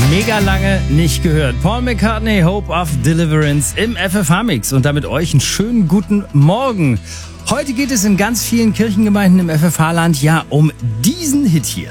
Mega lange nicht gehört. Paul McCartney, Hope of Deliverance im FFH-Mix und damit euch einen schönen guten Morgen. Heute geht es in ganz vielen Kirchengemeinden im FFH-Land ja um diesen Hit hier.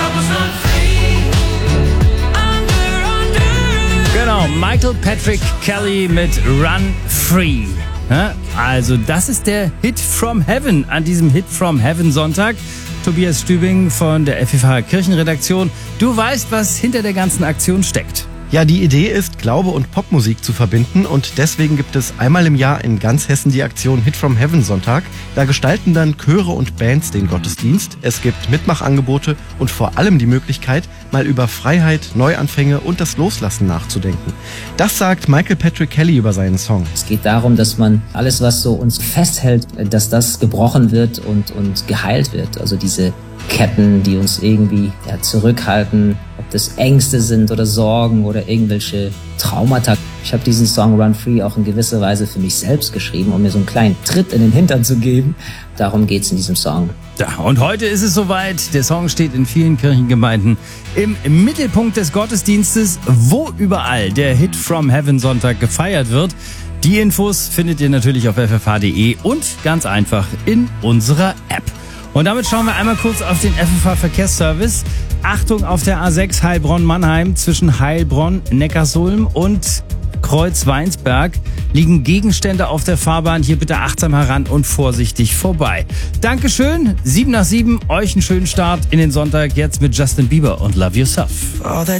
Genau, Michael Patrick Kelly mit Run Free. Also das ist der Hit from Heaven an diesem Hit from Heaven Sonntag. Tobias Stübing von der FFH Kirchenredaktion. Du weißt, was hinter der ganzen Aktion steckt. Ja, die Idee ist, Glaube und Popmusik zu verbinden und deswegen gibt es einmal im Jahr in ganz Hessen die Aktion Hit from Heaven Sonntag. Da gestalten dann Chöre und Bands den Gottesdienst. Es gibt Mitmachangebote und vor allem die Möglichkeit, mal über Freiheit, Neuanfänge und das Loslassen nachzudenken. Das sagt Michael Patrick Kelly über seinen Song. Es geht darum, dass man alles, was so uns festhält, dass das gebrochen wird und geheilt wird. Also diese Ketten, die uns irgendwie zurückhalten, ob das Ängste sind oder Sorgen oder irgendwelche Traumata. Ich habe diesen Song Run Free auch in gewisser Weise für mich selbst geschrieben, um mir so einen kleinen Tritt in den Hintern zu geben. Darum geht's in diesem Song. Ja, und heute ist es soweit. Der Song steht in vielen Kirchengemeinden im Mittelpunkt des Gottesdienstes, wo überall der Hit from Heaven Sonntag gefeiert wird. Die Infos findet ihr natürlich auf ffh.de und ganz einfach in unserer App. Und damit schauen wir einmal kurz auf den FFH Verkehrsservice. Achtung auf der A6 Heilbronn-Mannheim zwischen Heilbronn, Neckarsulm und Kreuz-Weinsberg liegen Gegenstände auf der Fahrbahn. Hier bitte achtsam heran und vorsichtig vorbei. Dankeschön. 7 nach 7. Euch einen schönen Start in den Sonntag jetzt mit Justin Bieber und Love Yourself.